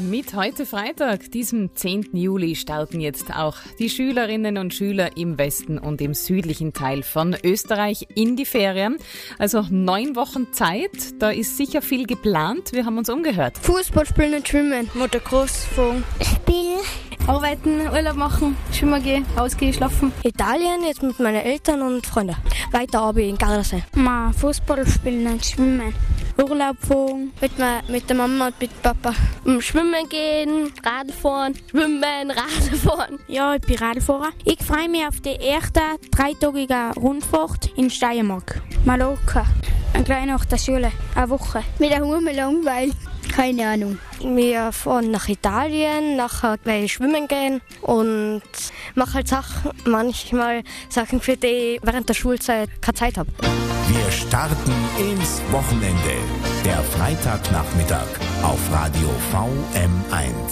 Mit heute Freitag, diesem 10. Juli, starten jetzt auch die Schülerinnen und Schüler im Westen und im südlichen Teil von Österreich in die Ferien. Also 9 Wochen Zeit, da ist sicher viel geplant. Wir haben uns umgehört. Fußball spielen und schwimmen. Motocross fahren. Spielen. Arbeiten, Urlaub machen, schwimmen gehen, rausgehen, schlafen. Italien, jetzt mit meinen Eltern und Freunden. Weiter Abi in Gardasee. Fußball spielen und schwimmen. Urlaub fahren. Mit der Mama und mit Papa. Schwimmen gehen, Radfahren, schwimmen, Radfahren. Ja, ich bin Radfahrer. Ich freue mich auf die erste 3-tägige Rundfahrt in Steiermark. Mallorca. Gleich nach der Schule. Eine Woche. Mit der Hume langweilig. Keine Ahnung. Wir fahren nach Italien, nachher gleich schwimmen gehen und mache halt manchmal Sachen, für die ich während der Schulzeit keine Zeit habe. Wir starten ins Wochenende. Der Freitagnachmittag auf Radio VM1.